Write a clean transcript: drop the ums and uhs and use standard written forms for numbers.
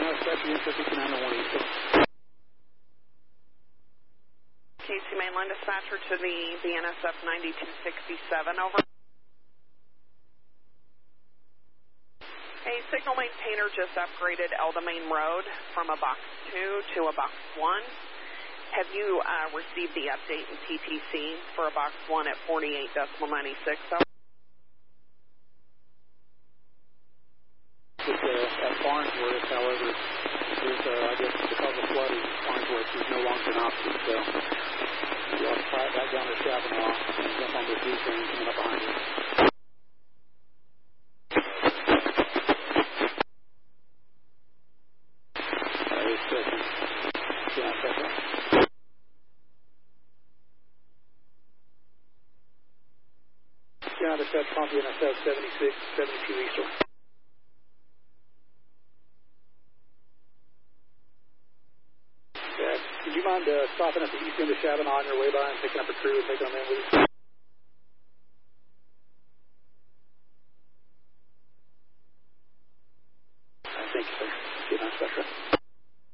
Second Inch 5901 Eastern. KC mainline dispatcher to the BNSF 9267, over. A signal maintainer just upgraded El Domain Road from a box 2 to a box 1. Have you received the update in TTC for a box 1 at 48.96? It's at Farnsworth, however, there's, I guess because of flooding, Farnsworth is no longer an option, so you'll have to fly it back down to Chavanaugh and jump on the D train coming up behind you. Yeah, that's copy NSF 76, 72 Eastern. Would you mind stopping at the east end of Chavanaugh on your way by and picking up a crew and taking them in with you?